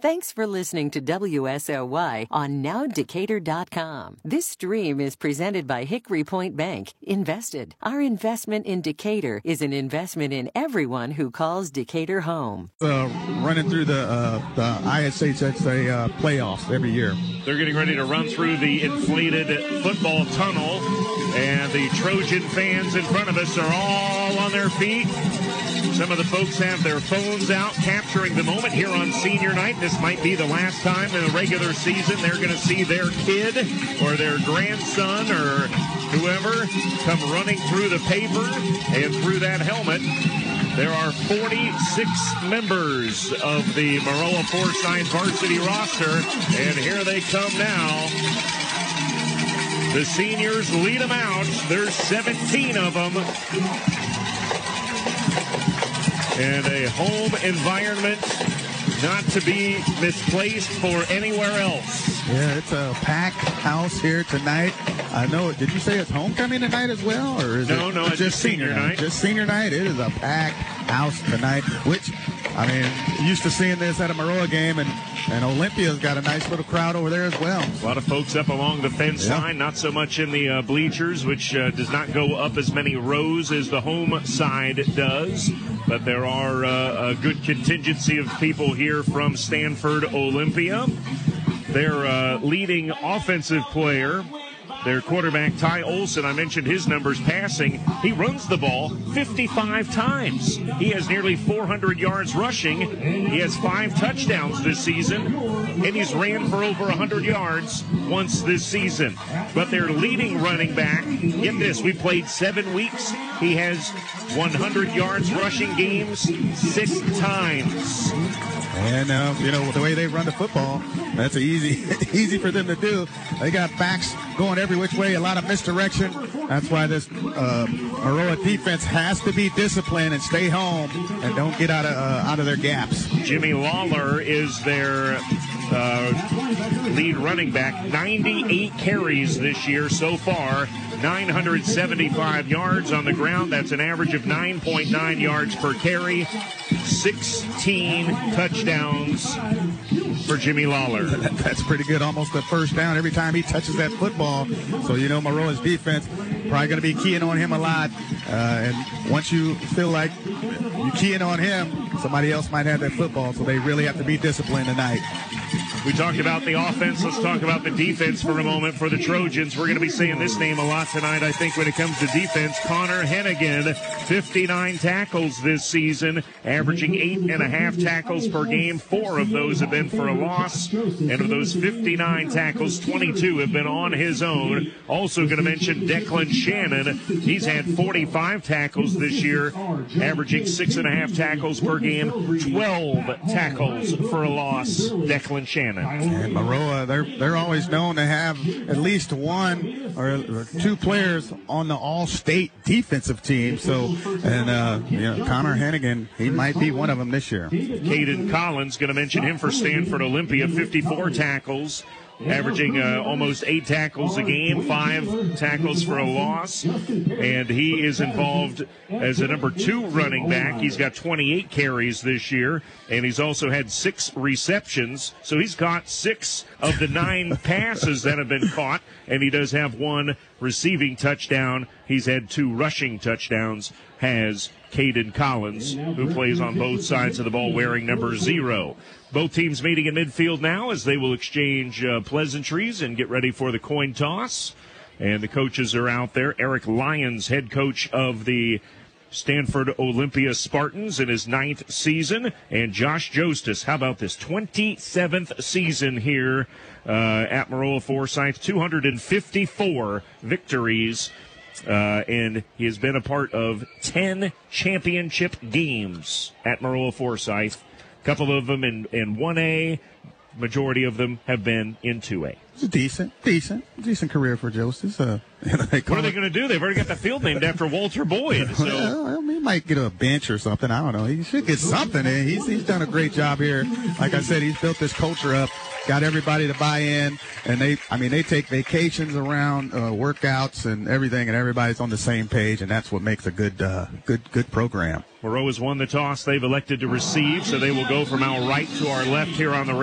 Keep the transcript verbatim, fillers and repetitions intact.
Thanks for listening to W S L Y on now decatur dot com. This stream is presented by Hickory Point Bank. Invested. Our investment in Decatur is an investment in everyone who calls Decatur home. Uh, running through the uh, the I S H S A uh, playoffs every year. They're getting ready to run through the inflated football tunnel, and the Trojan fans in front of us are all on their feet. Some of the folks have their phones out capturing the moment here on senior night. This might be the last time in the regular season they're going to see their kid or their grandson or whoever come running through the paper and through that helmet. There are forty-six members of the Maroa Forsyth varsity roster, and here they come now. The seniors lead them out. There's seventeen of them. And a home environment not to be misplaced for anywhere else. Yeah, it's a packed house here tonight. I know. Did you say it's homecoming tonight as well, or is no, it no, it's just senior night. night? Just senior night. It is a packed house tonight. Which, I mean, used to seeing this at a Maroa game, and and Olympia's got a nice little crowd over there as well. A lot of folks up along the fence yeah. line, not so much in the uh, bleachers, which uh, does not go up as many rows as the home side does. But there are uh, a good contingency of people here from Stanford Olympia. Their uh, leading offensive player, their quarterback, Ty Olson, I mentioned his numbers passing. He runs the ball fifty-five times. He has nearly four hundred yards rushing. He has five touchdowns this season, and he's ran for over one hundred yards once this season. But their leading running back, get this, we played seven weeks. He has one hundred yards rushing games six times. And, uh, you know, the way they run the football, that's easy easy for them to do. They got backs going every which way, a lot of misdirection. That's why this uh, Maroa defense has to be disciplined and stay home and don't get out of uh, out of their gaps. Jimmy Lawler is their uh, lead running back. ninety-eight carries this year so far. nine hundred seventy-five yards on the ground. That's an average of nine point nine yards per carry. sixteen touchdowns for Jimmy Lawler. That's pretty good. Almost a first down every time he touches that football. So, you know, Maroa's defense probably going to be keying on him a lot. Uh, and once you feel like you're keying on him, somebody else might have that football. So they really have to be disciplined tonight. We talked about the offense. Let's talk about the defense for a moment for the Trojans. We're going to be saying this name a lot tonight, I think, when it comes to defense. Connor Hennigan, fifty-nine tackles this season, averaging eight and a half tackles per game. Four of those have been for a loss. And of those fifty-nine tackles, twenty-two have been on his own. Also going to mention Declan Shannon. He's had forty-five tackles this year, averaging six and a half tackles per game. twelve tackles for a loss. Declan Shannon. And Maroa, they're they're always known to have at least one or, or two players on the all-state defensive team. So, and uh, you know, Connor Hennigan, he might be one of them this year. Caden Collins, going to mention him for Stanford Olympia, fifty-four tackles. Averaging uh, almost eight tackles a game, five tackles for a loss. And he is involved as a number two running back. He's got twenty-eight carries this year, and he's also had six receptions. So he's caught six of the nine passes that have been caught, and he does have one receiving touchdown. He's had two rushing touchdowns, has Caden Collins, who plays on both sides of the ball wearing number zero. Both teams meeting in midfield now as they will exchange uh, pleasantries and get ready for the coin toss. And the coaches are out there. Eric Lyons, head coach of the Stanford Olympia Spartans in his ninth season. And Josh Jostis, how about this? twenty-seventh season here uh, at Maroa Forsyth. two hundred fifty-four victories. Uh, and he has been a part of ten championship games at Maroa Forsyth. A couple of them in, in one A. Majority of them have been in two A. It's a decent, decent, decent career for Joseph. Uh, what are they going to do? They've already got the field named after Walter Boyd. So. Well, he might get a bench or something. I don't know. He should get something. He's he's done a great job here. Like I said, he's built this culture up, got everybody to buy in, and they, I mean, they take vacations around uh, workouts and everything, and everybody's on the same page, and that's what makes a good, uh, good, good program. Maroa has won the toss. They've elected to receive, so they will go from our right to our left here on the